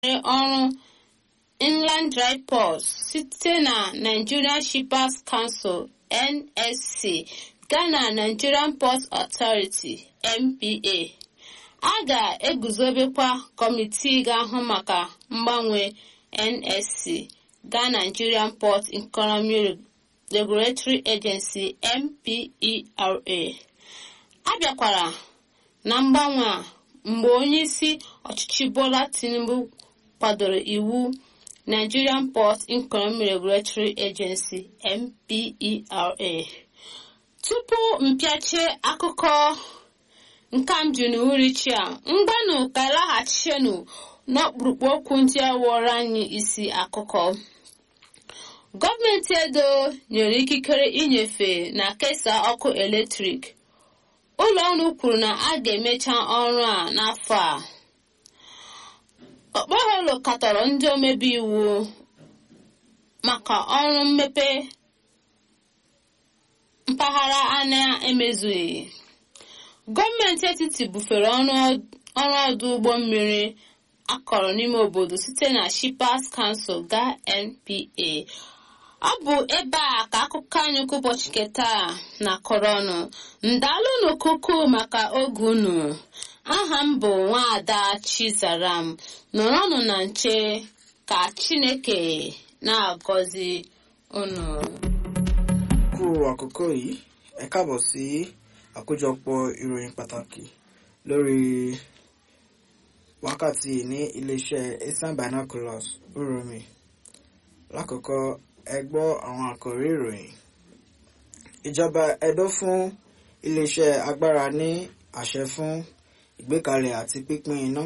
ọrụ Inland Dry Ports site na Nigerian Shippers Council NSC gaa na Nigerian Ports Authority MPA. A ga-eguzobekwa kọmitii ga-ahụ maka mgbanwe NSC gaa Nigerian Port Economy Regulatory Agency MPERA. A bịakwara na mgbanwe a mgbe onyeisi ọchịchị Bola Tinubu kwadoro iwu Nigerian Port Economy Regulatory Agency MPERA. Tupu mpịache akụkọ nkamju n'uhuruchi a, mgbanụ ka laghachinu n'ọkpụrụkpụ okwu ndị a wụọrọ anyị isi akụkọ. Gọọmenti Edo nyere ikikere inyefe na kesaa ọkụ eletrik. Ụlọ ọrụ kwuru na a ga-emecha ọrụ a n'afọ a. Okpeholo katọrọ ndị omebe iwu maka ọrụ mmepe mpaghara a na-emezughị. Gọọmenti etiti bufere ọrụ ọdụ ụgbọ mmiri akọrọ n'ime obodo site na Shippers Council gaa NPA. Ọ bụ ebe a ka akụkọ anyị kwa ụbọchị keta na-akọrọ ọnụ. Ndalụ n'okuku maka oge unu. Aha m bụ Nwaada Chizaram. Nọrọnụ na nche ka Chineke na-agọzi unu. Kú àkókò yìí, ẹ káàbọ̀ sí àkójọpọ̀ ìròyìn pàtàkì lórí wákàtí ní iléeṣẹ́ Eastern Binoculars Uromi. Lákọ̀ọ́kọ́ ẹ gbọ́ àwọn àkòrí ìròyìn. Ìjọba Edo fún iléeṣẹ́ agbára ní àṣẹ fún ìgbékalẹ̀ àti pínpín iná.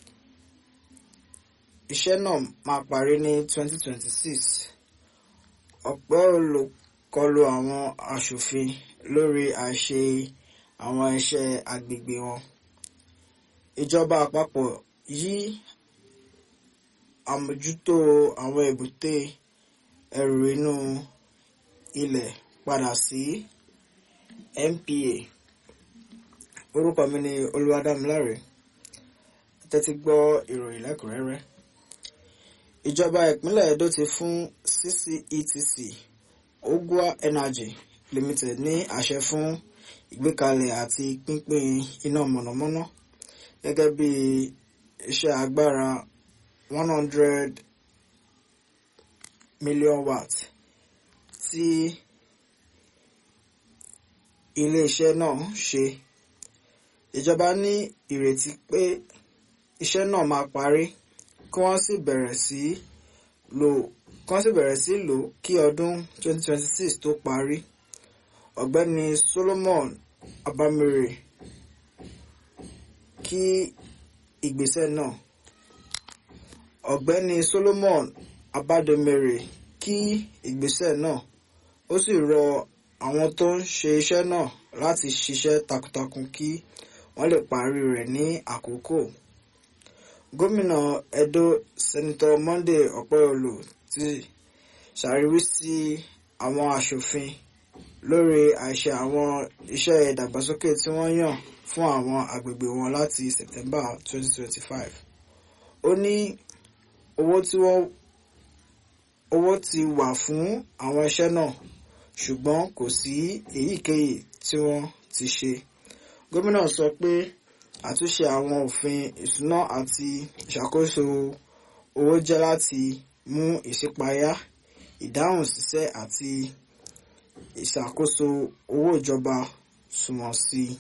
Iṣẹ́ náà máa parí ní 2026. Ọ̀pọ̀ olùkọlù àwọn aṣòfin lórí àìṣe àwọn iṣẹ́ agbègbè wọn. Ìjọba àpapọ̀ yí àmójútó àwọn èbúté ẹrù inú ilẹ̀ padà sí MPA. Orúkọ mi ni Olúwadámiláre. Tẹ́tí gbọ́ ìròyìn lẹ́kùnrẹ́rẹ́. Ìjọba ìpínlẹ̀ Edo ti fún CCETC Ogua Energy Limited ní àṣẹ fún ìgbékalẹ̀ àti pínpín iná mọ̀nàmọ́ná gẹ́gẹ́ bí iṣẹ́ agbára 100 million watts tí ilé-iṣẹ́ náà ṣe. Ìjọba ní ìrètí pé iṣẹ́ náà máa parí kí wọ́n sì bẹ̀rẹ̀ sí lò kí ọdún 2026 tó parí. Ọ̀gbẹ́ni Solomon Abamire kí ìgbésẹ̀ náà. Ọ̀gbẹ́ni Solomon Abadomere kí ìgbésẹ̀ náà. Ó sì rọ àwọn tó ń ṣe iṣẹ́ náà láti ṣiṣẹ́ takuntakun kí wọ́n lè parí rẹ̀ ní àkókò. Gómìnà Edo Senator Monday Okpeyolo ti ṣàríwísí àwọn aṣòfin lórí àìṣe àwọn iṣẹ́ ìdàgbàsókè tí wọ́n yàn fún àwọn agbègbè wọn láti September 2025. Ó ní owó ti wà fún àwọn iṣẹ́ náà, ṣùgbọ́n kò sí èyíkéyìí tí wọ́n ti ṣe. Gómìnà sọ pé àtúnṣe àwọn òfin ìṣúná àti ìṣàkóso owó jẹ́ láti mú ìṣípayá, ìdáhùn ṣiṣẹ́ àti ìṣàkóso owó ìjọba sunwọ̀n sí i.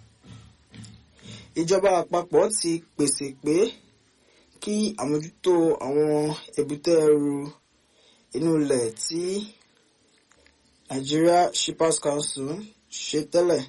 Ìjọba àpapọ̀ ti pèsè pé kí àmójútó àwọn èbúté ẹrù inú ilẹ̀ tí Nigeria Shippers Council ṣe tẹ́lẹ̀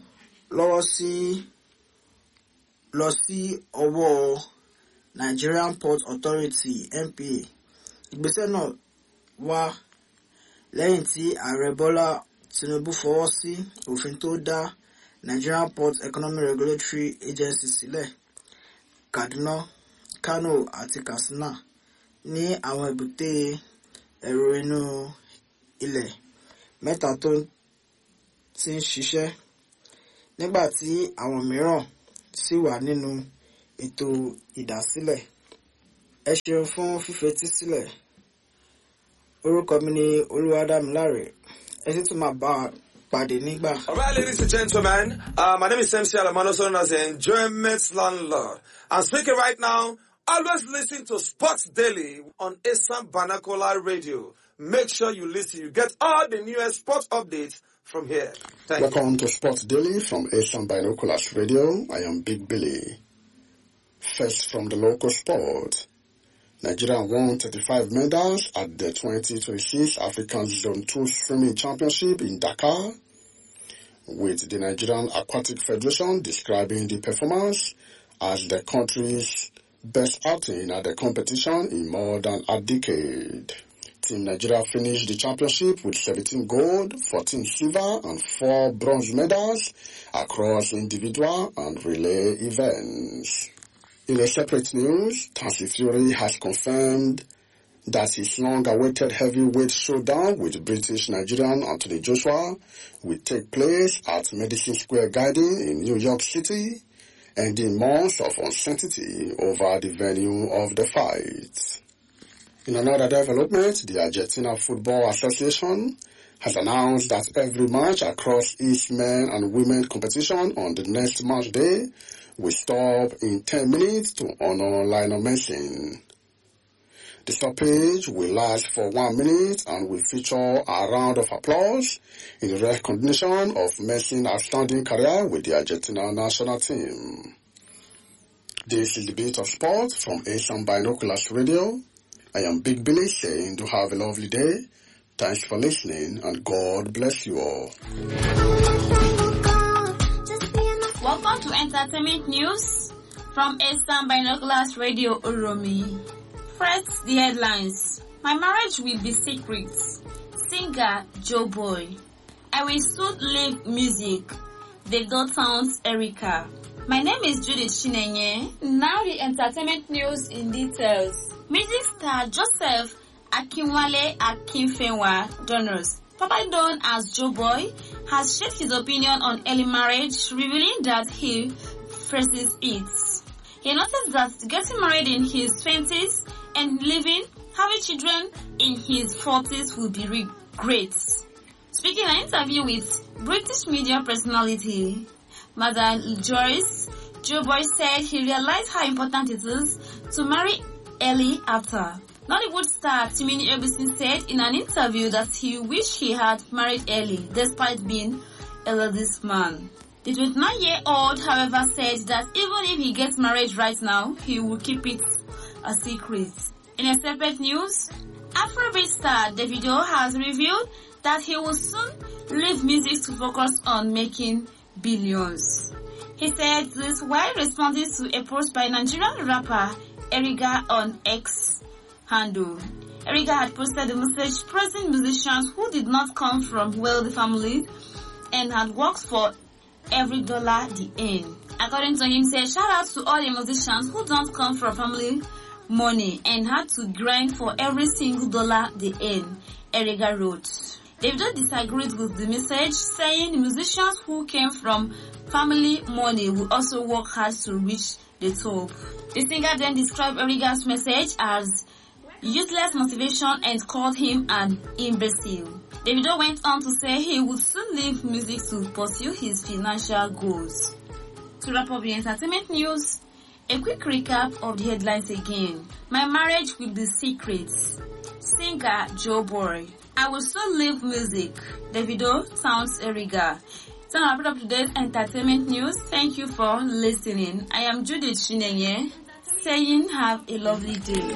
lọ sí ọwọ́ Nigerian Port Authority MPA. Ìgbésẹ̀ náà wá lẹ́yìn tí Ààrẹ Bọ́lá Tinubu fọwọ́ sí òfin tó dá Nigerian Port Economy Regulatory Agency sílẹ̀. Kaduna, Kano àti Katsina ní àwọn èbúté ẹrù inú ilẹ̀ mẹ́ta tó ti ń ṣiṣẹ́, nígbà tí àwọn mìíràn sì wà nínú ètò ìdásílẹ̀. ẹ ṣeun fún fífetí sílẹ̀. Orúkọ mi ni Olúwadámiláre. Ẹ sì tún máa bá a pàdé nígbà. All right, ladies and gentlemen, my name is MC Alamano, known as the Enjoyment Landlord. I'm speaking right now. Always listen to Sports Daily on Asam Banakola Radio. Make sure you listen. You get all the newest sports updates from here. Welcome to Sports Daily from Asam Binoculars Radio. I am Big Billy. First from the local sport. Nigeria won 35 medals at the 2026 African Zone 2 Swimming Championship in Dakar, with the Nigerian Aquatic Federation describing the performance as the country's best outing at the competition in more than a decade. Team Nigeria finished the championship with 17 gold, 14 silver, and 4 bronze medals across individual and relay events. In a separate news, Tyson Fury has confirmed that his long-awaited heavyweight showdown with British Nigerian Anthony Joshua will take place at Madison Square Garden in New York City, ending months of uncertainty over the venue of the fight. In another development, the Argentina Football Association has announced that every match across its men and women competition on the next match day will stop in 10 minutes to honor Lionel Messi. The stoppage will last for 1 minute and will feature a round of applause in recognition of Messi's outstanding career with the Argentina national team. This is the Beat of Sport from Asam Binoculars Radio. I am Big Billy saying do have a lovely day. Thanks for listening and God bless you all. Welcome to Entertainment News from Asam Binoculars Radio Oromi. First, the headlines. My marriage will be secret. Singer Joe Boy. I will soon leave music. Davido sounds Erica. My name is Judith Chinenye. Now the entertainment news in details. Music star Joseph Akinwale Akinfenwa Donors, probably known as Joe Boy, has shared his opinion on early marriage, revealing that he phrases it. He noticed that getting married in his 20s and having children in his 40s would be great. Speaking in an interview with British media personality Madam Joyce, Joe Boy said he realized how important it is to marry early after. Nollywood star Timini Ebison said in an interview that he wished he had married early, despite being a ladies' man. The 29-year-old, however, said that even if he gets married right now, he will keep it a secret. In a separate news, Afrobeat star Davido has revealed that he will soon leave music to focus on making billions. He said this while responding to a post by Nigerian rapper Eriga on X handle. Eriga had posted a message praising musicians who did not come from wealthy families and had worked for every dollar they earn. According to him, he said, shout out to all the musicians who don't come from family money and had to grind for every single dollar they earn, Eriga wrote. Davido disagreed with the message, saying musicians who came from family money will also work hard to reach the top. The singer then described Eriga's message as useless motivation and called him an imbecile. Davido went on to say he would soon leave music to pursue his financial goals. To wrap up the entertainment news, a quick recap of the headlines again. My marriage will be secret. Singer Joe Boy. I will soon leave music. Davido sounds Eriga. So now wrap up today's entertainment news. Thank you for listening. I am Judith Chinenye saying have a lovely day.